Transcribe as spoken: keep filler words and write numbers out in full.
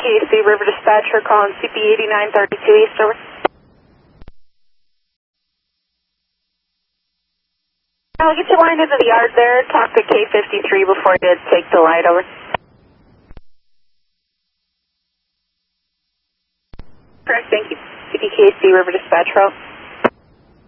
K C River Dispatcher calling C P eighty-nine thirty-two East, over. I'll get your line into the yard there. Talk to K fifty-three before you take the light, over. Correct, thank you. C P K C River Dispatcher.